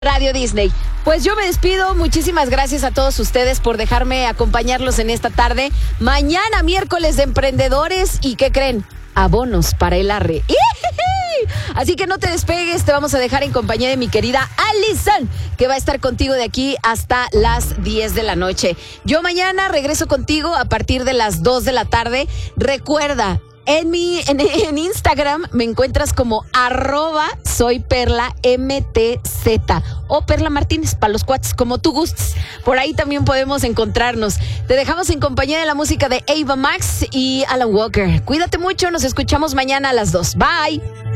Radio Disney. Pues yo me despido. Muchísimas gracias a todos ustedes por dejarme acompañarlos en esta tarde. Mañana, miércoles de emprendedores. ¿Y qué creen? Abonos para el arre. Así que no te despegues, te vamos a dejar en compañía de mi querida Alison, que va a estar contigo de aquí hasta las 10 de la noche. Yo mañana regreso contigo a partir de las 2 de la tarde. Recuerda, en Instagram me encuentras como @soyperlamtz o Perla Martínez, para los cuates, como tú gustes. Por ahí también podemos encontrarnos. Te dejamos en compañía de la música de Ava Max y Alan Walker. Cuídate mucho, nos escuchamos mañana a las 2. Bye.